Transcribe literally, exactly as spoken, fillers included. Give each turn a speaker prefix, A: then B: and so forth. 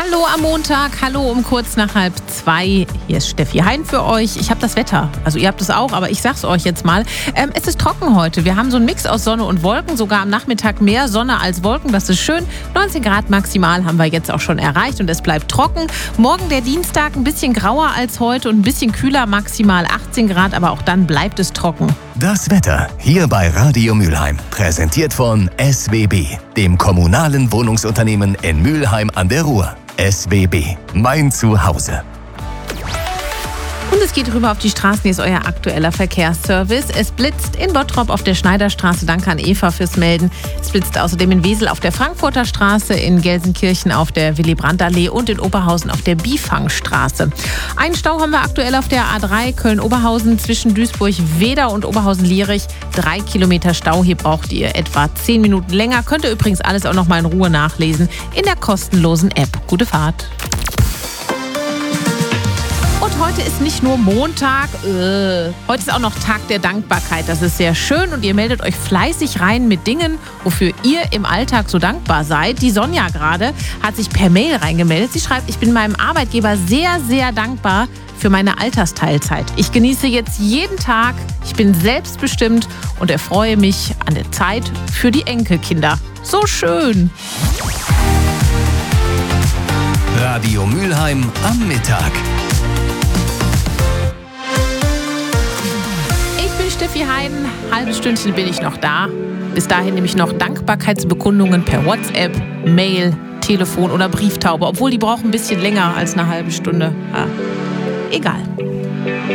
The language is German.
A: Hallo am Montag, hallo um kurz nach halb zwei. Hier ist Steffi Hein für euch. Ich habe das Wetter, also ihr habt es auch, aber ich sag's euch jetzt mal. Ähm, es ist trocken heute. Wir haben so einen Mix aus Sonne und Wolken, sogar am Nachmittag mehr Sonne als Wolken. Das ist schön. neunzehn Grad maximal haben wir jetzt auch schon erreicht und es bleibt trocken. Morgen der Dienstag ein bisschen grauer als heute und ein bisschen kühler, maximal achtzehn Grad, aber auch dann bleibt es trocken.
B: Das Wetter hier bei Radio Mülheim, präsentiert von S W B, dem kommunalen Wohnungsunternehmen in Mülheim an der Ruhr. S W B, mein Zuhause.
A: Und es geht rüber auf die Straßen, hier ist euer aktueller Verkehrsservice. Es blitzt in Bottrop auf der Schneiderstraße, danke an Eva fürs Melden. Es blitzt außerdem in Wesel auf der Frankfurter Straße, in Gelsenkirchen auf der Willy-Brandt-Allee und in Oberhausen auf der Bifangstraße. Einen Stau haben wir aktuell auf der A drei Köln-Oberhausen zwischen Duisburg-Wedau und Oberhausen-Lierich. Drei Kilometer Stau, hier braucht ihr etwa zehn Minuten länger. Könnt ihr übrigens alles auch noch mal in Ruhe nachlesen in der kostenlosen App. Gute Fahrt. Und heute ist nicht nur Montag, äh, heute ist auch noch Tag der Dankbarkeit. Das ist sehr schön und ihr meldet euch fleißig rein mit Dingen, wofür ihr im Alltag so dankbar seid. Die Sonja gerade hat sich per Mail reingemeldet. Sie schreibt, ich bin meinem Arbeitgeber sehr, sehr dankbar für meine Altersteilzeit. Ich genieße jetzt jeden Tag, ich bin selbstbestimmt und erfreue mich an der Zeit für die Enkelkinder. So schön!
B: Radio Mülheim am Mittag.
A: Steffi Hein, halbes Stündchen bin ich noch da. Bis dahin nehme ich noch Dankbarkeitsbekundungen per WhatsApp, Mail, Telefon oder Brieftaube. Obwohl die brauchen ein bisschen länger als eine halbe Stunde. Ja. Egal.